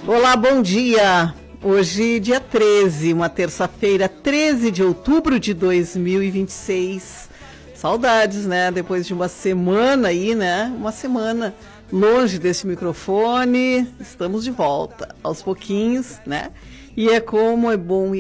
Olá, bom dia. Hoje, dia 13, uma terça-feira, 13 de outubro de 2026. Saudades, né? Depois de uma semana aí, né? Uma semana longe desse microfone, estamos de volta, aos pouquinhos, né? E como é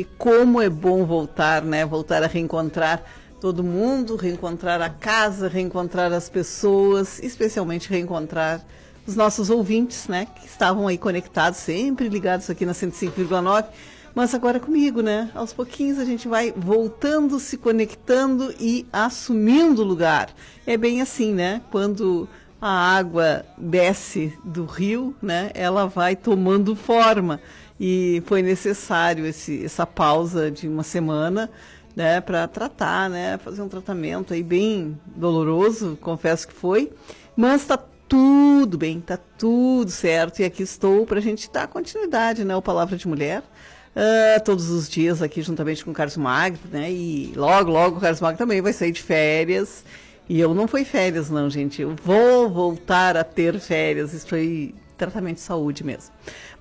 bom voltar, né? Voltar a reencontrar todo mundo, reencontrar a casa, reencontrar as pessoas, especialmente reencontrar os nossos ouvintes, né, que estavam aí conectados, sempre ligados aqui na 105,9, mas agora comigo, né, aos pouquinhos a gente vai voltando, se conectando e assumindo o lugar. É bem assim, né, quando a água desce do rio, né, ela vai tomando forma, e foi necessário essa pausa de uma semana, né, para tratar, né, fazer um tratamento aí bem doloroso, confesso que foi, mas está tudo bem, tá tudo certo, e aqui estou para a gente dar continuidade, né, ao Palavra de Mulher, todos os dias aqui juntamente com o Carlos Magno, né, e logo o Carlos Magno também vai sair de férias, e eu não fui férias não, gente, eu vou voltar a ter férias, isso foi tratamento de saúde mesmo,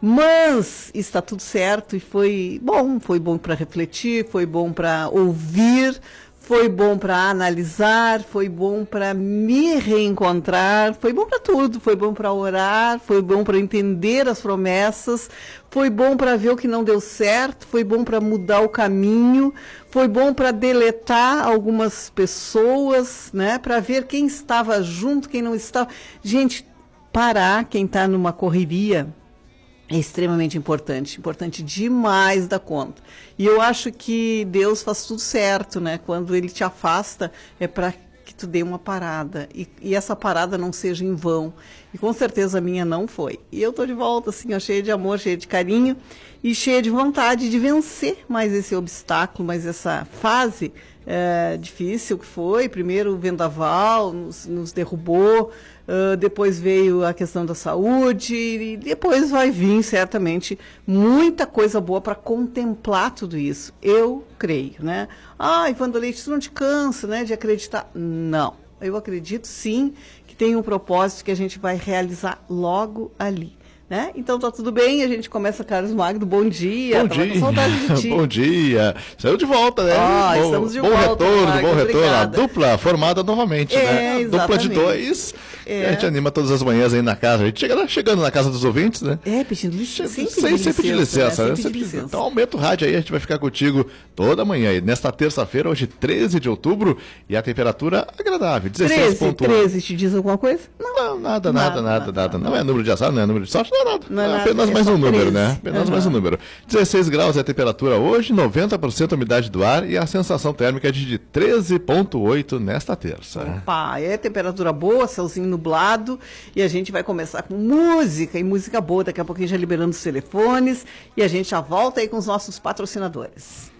mas está tudo certo e foi bom para refletir, foi bom para ouvir, foi bom para analisar, foi bom para me reencontrar, foi bom para tudo, foi bom para orar, foi bom para entender as promessas, foi bom para ver o que não deu certo, foi bom para mudar o caminho, foi bom para deletar algumas pessoas, né, para ver quem estava junto, quem não estava. Gente, parar quem está numa correria é extremamente importante demais da conta. E eu acho que Deus faz tudo certo, né? Quando Ele te afasta, é para que tu dê uma parada. E essa parada não seja em vão. E com certeza a minha não foi. E eu tô de volta, assim, ó, cheia de amor, cheia de carinho e cheia de vontade de vencer mais esse obstáculo, mais essa fase difícil que foi. Primeiro o vendaval nos derrubou, depois veio a questão da saúde, e depois vai vir certamente muita coisa boa para contemplar tudo isso. Eu creio, né? Wanda Leite, isso não te cansa, né, de acreditar? Não, eu acredito sim que tem um propósito que a gente vai realizar logo ali. Né? Então tá tudo bem, a gente começa, Carlos Magno, bom dia. Bom dia. Com saudade de ti. Bom dia. Saiu de volta, né? Estamos de volta. Bom retorno. A dupla formada novamente, né? A dupla de dois. A gente anima todas as manhãs aí na casa. A gente chegando na casa dos ouvintes, né? Pedindo licença. Sempre de licença, né? Sempre de licença. Então aumenta o rádio aí, a gente vai ficar contigo toda manhã. E nesta terça-feira, hoje 13 de outubro, e a temperatura agradável, 16,1. 13 te diz alguma coisa? Não, nada. Não é número de azar, não é número de sorte, não é nada. Apenas é mais um número, 13. né? Apenas mais um número. 16 graus é a temperatura hoje, 90% a umidade do ar e a sensação térmica é de 13,8 nesta terça. Opa, temperatura boa, céuzinho nublado, e a gente vai começar com música, e música boa, daqui a pouquinho já liberando os telefones, e a gente já volta aí com os nossos patrocinadores.